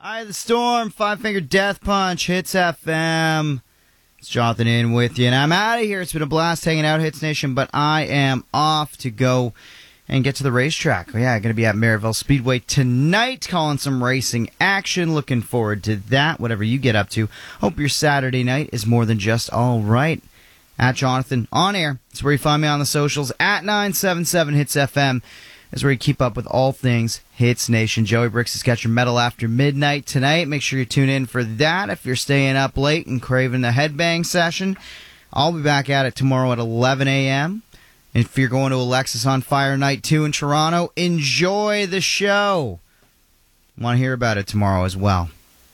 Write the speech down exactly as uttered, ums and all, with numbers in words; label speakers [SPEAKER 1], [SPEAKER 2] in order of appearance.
[SPEAKER 1] Eye of the Storm, Five Finger Death Punch, Hits F M. It's Jonathan in with you, and I'm out of here. It's been a blast hanging out, Hits Nation, but I am off to go and get to the racetrack. Oh, yeah, I'm going to be at Maryville Speedway tonight, calling some racing action. Looking forward to that, whatever you get up to. Hope your Saturday night is more than just all right. At Jonathan on air. That's where you find me on the socials. At nine seven seven Hits F M is where you keep up with all things Hits Nation. Joey Bricks is catching metal after midnight tonight. Make sure you tune in for that if you're staying up late and craving the headbang session. I'll be back at it tomorrow at eleven a.m. If you're going to Alexis on Fire Night two in Toronto, enjoy the show. Want to hear about it tomorrow as well.